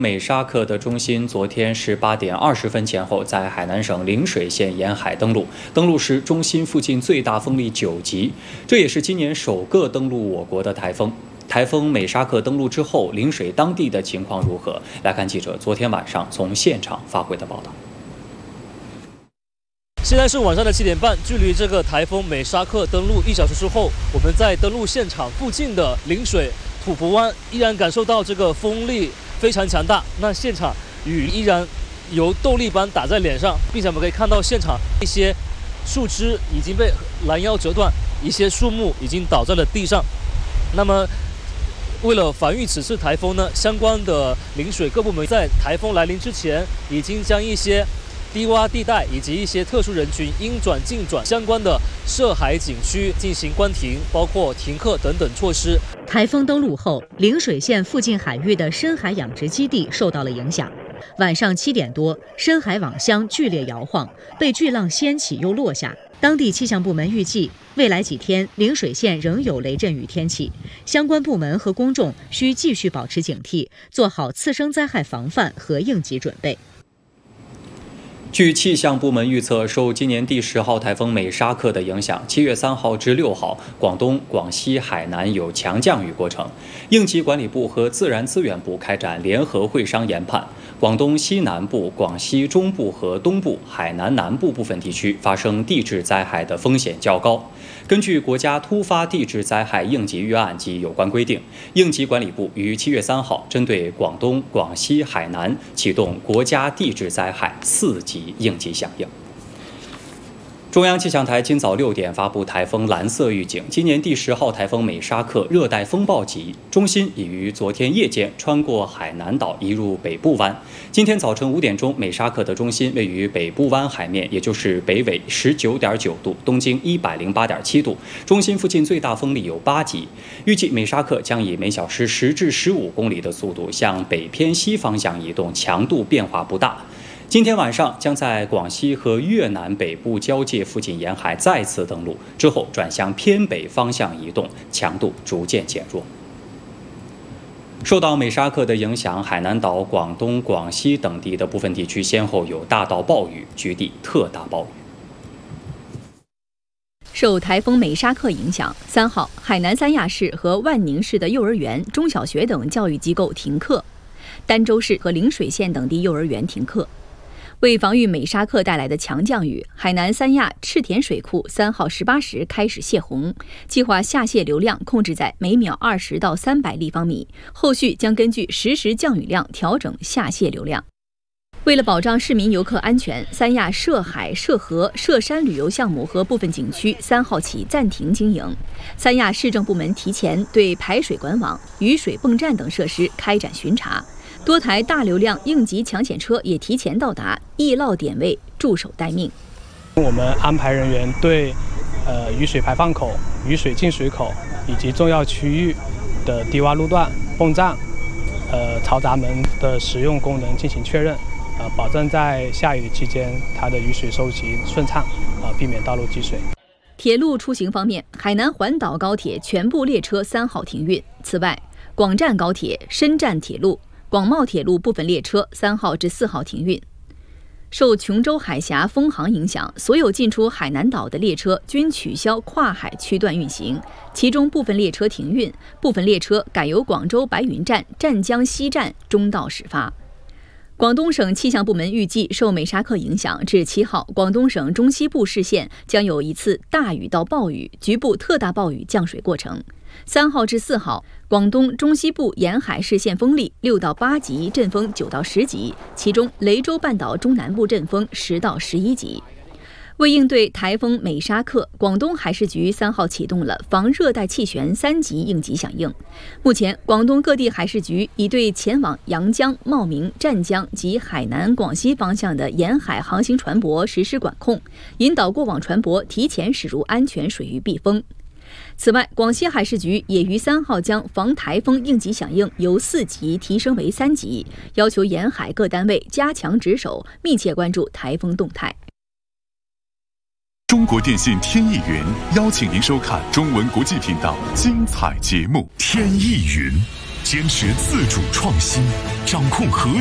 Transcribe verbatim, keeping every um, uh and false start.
美沙克的中心昨天十八点二十分前后在海南省陵水县沿海登陆，登陆时中心附近最大风力九级，这也是今年首个登陆我国的台风。台风美沙克登陆之后，陵水当地的情况如何？来看记者昨天晚上从现场发回的报道。 现在是晚上的七点半，距离这个台风美沙克登陆一小时之后，我们在登陆现场附近的陵水土福湾依然感受到这个风力非常强大。那现场雨依然由豆粒般打在脸上，并且我们可以看到现场一些树枝已经被拦腰折断，一些树木已经倒在了地上。那么为了防御此次台风呢，相关的陵水各部门在台风来临之前，已经将一些低洼地带以及一些特殊人群应转尽转相关的涉海景区进行关停，包括停课等等措施。 台风登陆后，陵水县附近海域的深海养殖基地受到了影响。晚上七点多，深海网箱剧烈摇晃，被巨浪掀起又落下。当地气象部门预计，未来几天陵水县仍有雷阵雨天气，相关部门和公众需继续保持警惕，做好次生灾害防范和应急准备。 据气象部门预测，受今年第十号台风美沙克的影响，七月三号至六号，广东、广西、海南有强降雨过程。应急管理部和自然资源部开展联合会商研判，广东西南部、广西中部和东部、海南南部部分地区发生地质灾害的风险较高。根据国家突发地质灾害应急预案及有关规定，应急管理部于七月三号针对广东、广西、海南启动国家地质灾害四级应急响应。中央气象台今早六点发布台风蓝色预警，今年第十号台风美沙克热带风暴级，中心已于昨天夜间穿过海南岛移入北部湾。今天早晨五点钟，美沙克的中心位于北部湾海面，也就是北纬十九点九度，东经一百零八点七度。中心附近最大风力有八级，预计美沙克将以每小时十至十五公里的速度向北偏西方向移动，强度变化不大。今天晚上将在广西和越南北部交界附近沿海再次登陆，之后转向偏北方向移动，强度逐渐减弱。受到美沙克的影响，海南岛、广东、广西等地的部分地区先后有大到暴雨，局地特大暴雨。 受台风美沙克影响，三号，海南三亚市和万宁市的幼儿园、中小学等教育机构停课，儋州市和陵水县等地幼儿园停课。为防御美沙克带来的强降雨，海南三亚赤田水库三号十八时开始泄洪，计划下泄流量控制在每秒二十到三百立方米，后续将根据实时降雨量调整下泄流量。为了保障市民游客安全，三亚涉海、涉河、涉山旅游项目和部分景区三号起暂停经营。三亚市政部门提前对排水管网、雨水泵站等设施开展巡查。多台大流量应急抢险车也提前到达，易涝点位，驻守待命。 我们安排人员对呃雨水排放口、雨水进水口以及重要区域的低洼路段、泵站、呃嘈杂门的使用功能进行确认，呃，保证在下雨期间它的雨水收集顺畅，呃，避免道路积水。 铁路出行方面，海南环岛高铁全部列车三号停运。此外，广湛高铁、深湛铁路、广茂铁路部分列车三号至四号停运。受琼州海峡风航影响，所有进出海南岛的列车均取消跨海区段运行，其中部分列车停运，部分列车改由广州白云站、湛江西站中道始发。广东省气象部门预计，受美沙克影响，至七号，广东省中西部市县将有一次大雨到暴雨、局部特大暴雨降水过程。三号至四号，广东中西部沿海市县风力六到八级，阵风九到十级，其中雷州半岛中南部阵风十到十一级。为应对台风美沙克，广东海事局三号启动了防热带气旋三级应急响应。目前，广东各地海事局已对前往阳江、茂名、湛江及海南、广西方向的沿海航行船舶实施管控，引导过往船舶提前驶入安全水域避风。此外，广西海事局也于三号将防台风应急响应由四级提升为三级，要求沿海各单位加强值守，密切关注台风动态。 中国电信天翼云邀请您收看中文国际频道精彩节目《天翼云》。 坚持自主创新，掌控核